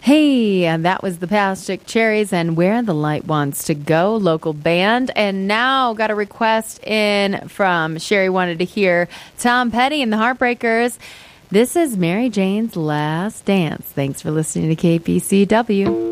Hey, and that was the Plastic Cherries and Where the Light Wants to Go, local band. And now got a request in from Sherry, wanted to hear Tom Petty and the Heartbreakers. This is Mary Jane's Last Dance. Thanks for listening to KPCW.